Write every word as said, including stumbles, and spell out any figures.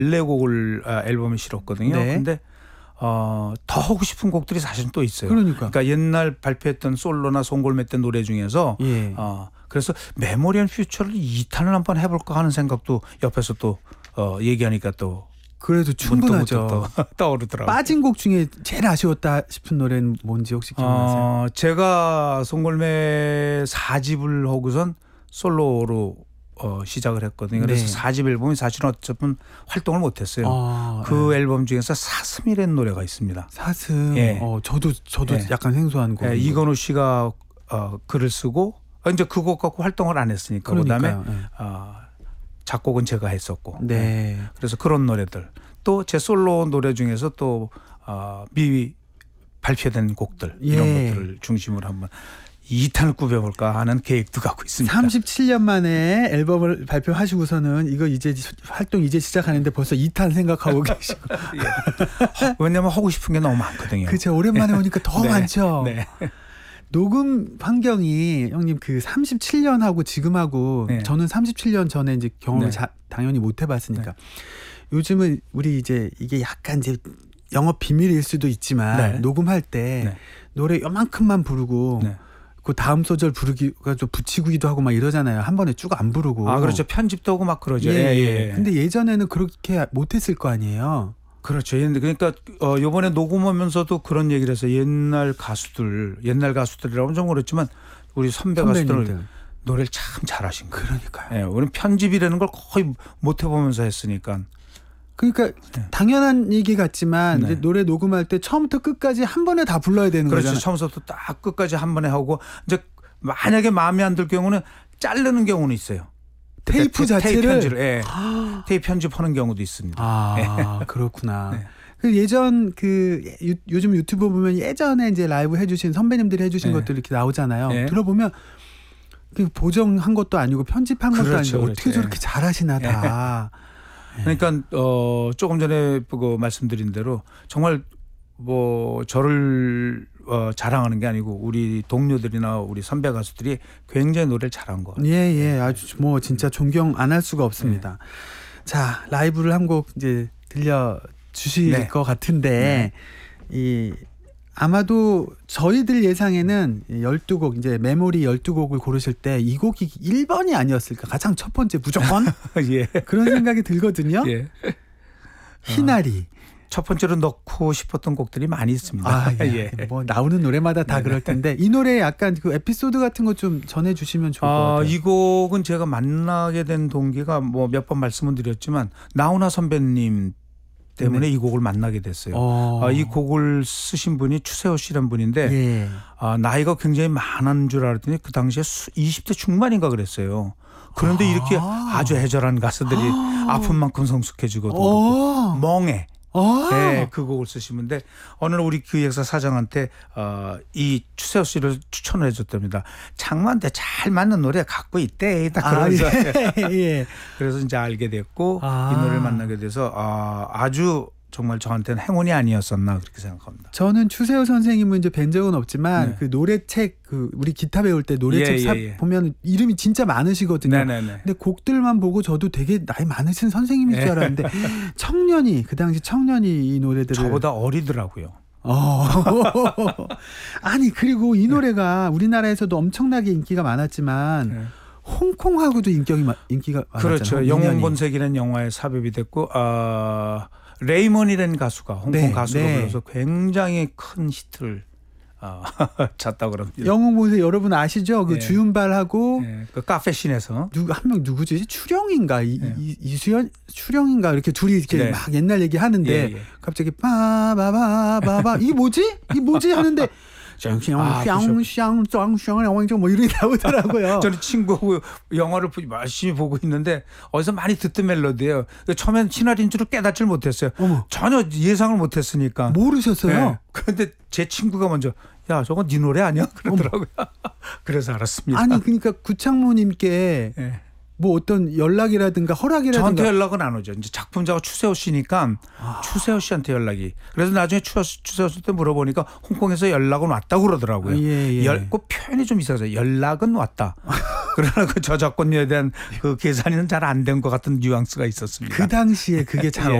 열네 곡을 아, 앨범에 실었거든요. 네. 근데 어, 더 하고 싶은 곡들이 사실은 또 있어요. 그러니까. 그러니까 옛날 발표했던 솔로나 송골매 때 노래 중에서 예. 어, 그래서 메모리 앤 퓨처를 이 탄을 한번 해볼까 하는 생각도 옆에서 또 어, 얘기하니까 또 그래도 충분하죠. 또 떠오르더라고요. 빠진 곡 중에 제일 아쉬웠다 싶은 노래는 뭔지 혹시 기억나세요? 어, 제가 송골매 사 집을 하고선 솔로로 어, 시작을 했거든요. 그래서 네. 사 집 앨범이 사실은 어쩌면 활동을 못했어요. 아, 그 네. 앨범 중에서 사슴이라는 노래가 있습니다. 사슴. 예. 어, 저도 저도 예. 약간 생소한 곡. 예, 이건우 씨가 어, 글을 쓰고 어, 이제 그 곡 갖고 활동을 안 했으니까 그다음에 그러니까요. 예. 어, 작곡은 제가 했었고. 네. 예. 그래서 그런 노래들 또 제 솔로 노래 중에서 또 어, 미 발표된 곡들 이런 예. 것들을 중심으로 한번 이 탄을 꾸며볼까 하는 계획도 갖고 있습니다. 삼십칠 년 만에 앨범을 발표하시고서는 이거 이제 활동 이제 시작하는데 벌써 이 탄 생각하고 계시고. 예. 왜냐하면 하고 싶은 게 너무 많거든요. 그렇죠. 오랜만에 오니까 더 네. 많죠. 네. 녹음 환경이 형님 그 삼십칠 년하고 지금하고 네. 저는 삼십칠 년 전에 이제 경험을 네. 자, 당연히 못 해봤으니까 요즘은 우리 이제 이게 약간 이제 영업 비밀일 수도 있지만 네. 녹음할 때 네. 노래 요만큼만 부르고 네. 그 다음 소절 부르기가 좀 붙이기도 하고 막 이러잖아요. 한 번에 쭉 안 부르고. 아 그렇죠. 편집도 하고 막 그러죠. 예, 예, 예. 예. 근데 예전에는 그렇게 못했을 거 아니에요. 그렇죠. 그러니까 어, 이번에 녹음하면서도 그런 얘기를 해서 옛날 가수들, 옛날 가수들이라고는 좀 그렇지만 우리 선배 가수들 선배님들. 노래를 참 잘하신 거예요. 그러니까요. 예, 우리는 편집이라는 걸 거의 못 해보면서 했으니까. 그러니까 네. 당연한 얘기 같지만 네. 이제 노래 녹음할 때 처음부터 끝까지 한 번에 다 불러야 되는 그렇죠. 거잖아요. 처음부터 딱 끝까지 한 번에 하고 이제 만약에 마음에 안 들 경우는 자르는 경우는 있어요. 테이프 테- 자체를 테이프 편집을, 예. 테이프 편집하는 경우도 있습니다. 아 그렇구나. 네. 그 예전 그 유, 요즘 유튜브 보면 예전에 이제 라이브 해주신 선배님들이 해주신 네. 것들 이렇게 나오잖아요. 네. 들어보면 그 보정한 것도 아니고 편집한 것도 그렇죠, 아니고 그렇죠. 어떻게 저렇게 잘하시나 다. 그러니까 어, 조금 전에 그 말씀드린 대로 정말 뭐 저를 어, 자랑하는 게 아니고 우리 동료들이나 우리 선배 가수들이 굉장히 노래를 잘한 거. 예, 예. 아주 뭐 진짜 존경 안 할 수가 없습니다. 자, 라이브를 한 곡 이제 들려 주실 네. 것 같은데 이 아마도 저희들 예상에는 열두 곡 이제 메모리 열두 곡을 고르실 때 이 곡이 일 번이 아니었을까? 가장 첫 번째 무조건 예. 그런 생각이 들거든요. 예. 희나리. 첫 번째로 넣고 싶었던 곡들이 많이 있습니다. 아, 예. 예. 뭐 나오는 노래마다 다 네네. 그럴 텐데 이 노래 약간 그 에피소드 같은 거 좀 전해 주시면 좋을 것 아, 같아요. 이 곡은 제가 만나게 된 동기가 뭐 몇 번 말씀을 드렸지만 나훈아 선배님 때문에 네. 이 곡을 만나게 됐어요. 어. 아, 이 곡을 쓰신 분이 추세호 씨라는 분인데 예. 아, 나이가 굉장히 많은 줄 알았더니 그 당시에 이십 대 중반인가 그랬어요. 그런데 아. 이렇게 아주 애절한 가수들이 아픈 만큼 성숙해지거든요. 어. 멍해. 아. 네, 그 곡을 쓰시는데 어느 날 우리 기획사 사장한테 어, 이 추세호 씨를 추천을 해줬답니다. 장만대 잘 맞는 노래 갖고 있대. 딱 아, 그러면서 예. 예. 그래서 이제 알게 됐고 아. 이 노래를 만나게 돼서 아, 아주 정말 저한테는 행운이 아니었었나 그렇게 생각합니다. 저는 추세호 선생님은 이제 뵌 적은 없지만 네. 그 노래책 그 우리 기타 배울 때 노래책 예, 사, 예, 예. 보면 이름이 진짜 많으시거든요. 네네네. 근데 곡들만 보고 저도 되게 나이 많으신 선생님인 줄 알았는데 청년이 그 당시 청년이 이 노래들을 저보다 어리더라고요. 어. 아니 그리고 이 노래가 우리나라에서도 엄청나게 인기가 많았지만 네. 홍콩하고도 인격이 마, 인기가 많았잖아요. 그렇죠. 영웅본색이라는 영화에 삽입이 됐고 아, 레이먼이라는 가수가 홍콩 네, 가수로 네. 불러서 굉장히 큰 히트를 아, 쳤다고 그럽니다. 영웅본색 여러분 아시죠? 그 네. 주윤발하고 네, 그 카페신에서 누구 한 명 누구지? 추령인가 이, 네. 이, 이수연 추령인가 이렇게 둘이 이렇게 네. 막 옛날 얘기 하는데 예, 예. 갑자기 빠바바바바 이게 뭐지? 이게 뭐지? 하는데 아, 샹샹샹샹샹샹 뭐 이렇게 나오더라고요. 저는 친구하고 영화를 보- 열심히 보고 있는데 어디서 많이 듣던 멜로디예요. 처음엔 신화인 줄을 깨닫질 못했어요. 어머. 전혀 예상을 못했으니까. 모르셨어요? 네. 그런데 제 친구가 먼저 야 저건 네 노래 아니야? 그러더라고요. 그래서 알았습니다. 아니 그러니까 구창모님께 네. 뭐 어떤 연락이라든가 허락이라든가 저한테 연락은 안 오죠. 이제 작품자가 추세호 씨니까 아. 추세호 씨한테 연락이. 그래서 나중에 추세호, 추세호 씨한테 물어보니까 홍콩에서 연락은 왔다고 그러더라고요. 예, 예. 열, 그 표현이 좀 이상해서 연락은 왔다. 그러나 그 저작권료에 대한 그 계산은 잘 안 된 것 같은 뉘앙스가 있었습니다. 그 당시에 그게 잘 예.